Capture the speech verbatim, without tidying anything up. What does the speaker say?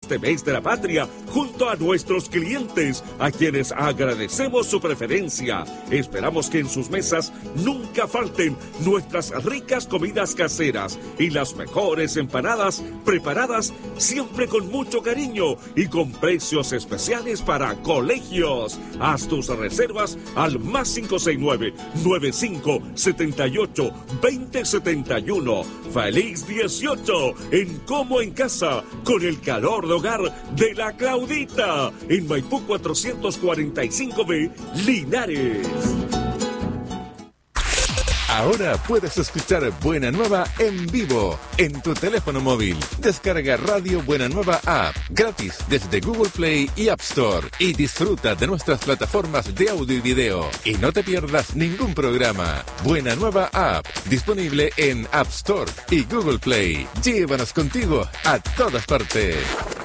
este mes de la patria junto a nuestros clientes, a quienes agradecemos su preferencia. Esperamos que en sus mesas nunca falten nuestras ricas comidas caseras y las mejores empanadas preparadas siempre con mucho cariño y con precios especiales para colegios. Haz tus reservas al más cinco seis nueve, nueve cinco siete ocho, dos cero siete uno. ¡Feliz dieciocho! En Como en Casa, con el calor de hogar de la Claudita, en Maipú cuatrocientos cuarenta y cinco B, Linares. Ahora puedes escuchar Buena Nueva en vivo en tu teléfono móvil. Descarga Radio Buena Nueva App gratis desde Google Play y App Store y disfruta de nuestras plataformas de audio y video. Y no te pierdas ningún programa. Buena Nueva App, disponible en App Store y Google Play. Llévanos contigo a todas partes.